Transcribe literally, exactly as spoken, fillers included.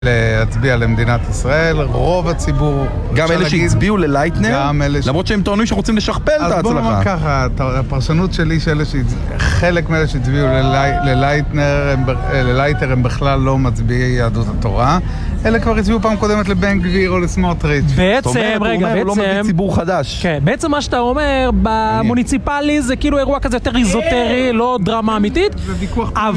להצביע למדינת ישראל, רוב הציבור... גם אלה שהצביעו ללייטנר, למרות שהם טוענים שרוצים לשכפל את ההצלחה. אז בוא נאמר ככה, הפרשנות שלי שחלק מאלה שהצביעו ללייטנר הם בכלל לא מצביעי יהדות התורה, אלה כבר הצביעו פעם קודמת לבן גביר או לסמוטריץ'. בעצם, רגע, בעצם... הוא לא מביא ציבור חדש. כן, בעצם מה שאתה אומר, במוניציפלי זה כאילו אירוע כזה יותר איזוטרי, לא דרמה אמיתית. זה ויכוח...